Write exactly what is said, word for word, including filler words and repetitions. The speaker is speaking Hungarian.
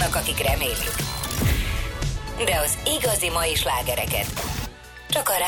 Vannak, akik remélik. De az igazi mai slágereket csak a